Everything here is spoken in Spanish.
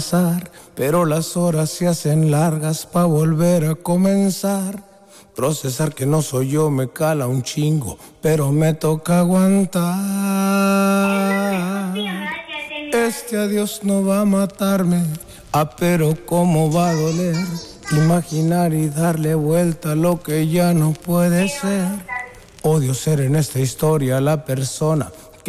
pero las horas se hacen largas pa' volver a comenzar. Procesar que no soy yo me cala un chingo, pero me toca aguantar. Este adiós no va a matarme, pero cómo va a doler. Imaginar y darle vuelta a lo que ya no puede ser. Odio ser en esta historia la persona